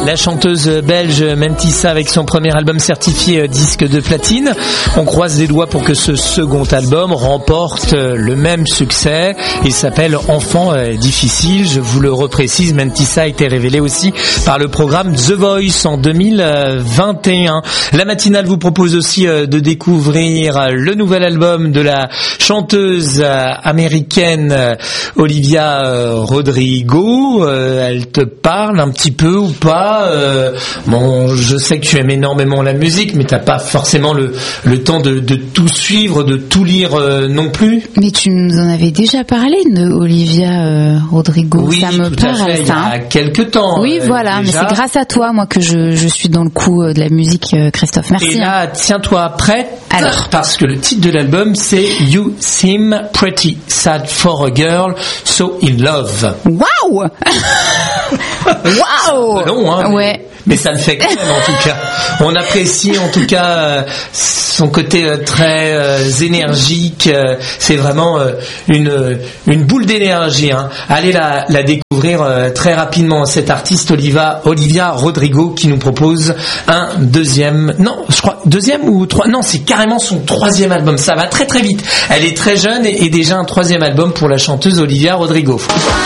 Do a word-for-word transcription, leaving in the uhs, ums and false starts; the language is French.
La chanteuse belge Mentissa avec son premier album certifié disque de platine. On croise les doigts pour que ce second album remporte le même succès. Il s'appelle Enfant difficile. Je vous le reprécise, Mentissa a été révélée aussi par le programme The Voice en deux mille vingt et un. La matinale vous propose aussi de découvrir le nouvel album de la chanteuse américaine Olivia Rodrigo. Elle te parle un petit peu ou pas? Euh, bon, je sais que tu aimes énormément la musique, mais t'as pas forcément le, le temps de, de tout suivre, de tout lire euh, non plus. Mais tu nous en avais déjà parlé de Olivia euh, Rodrigo. Oui, ça me tout à parle, fait, ça. Il y a quelques temps. Oui, euh, voilà, déjà. mais c'est grâce à toi, moi, que je, je suis dans le coup de la musique, Christophe. Merci. Et là, tiens-toi prête, alors, parce que le titre de l'album, c'est You Seem Pretty Sad for a Girl So in Love. Waouh. Waouh. Non, hein. Ouais. Mais ça le fait quand même, en tout cas. On apprécie en tout cas euh, son côté euh, très euh, énergique. Euh, c'est vraiment euh, une une boule d'énergie. Hein. Allez la, la découvrir euh, très rapidement, cette artiste Olivia, Olivia Rodrigo, qui nous propose un deuxième, non, je crois deuxième ou trois, non, c'est carrément son troisième album. Ça va très très vite. Elle est très jeune et, et déjà un troisième album pour la chanteuse Olivia Rodrigo.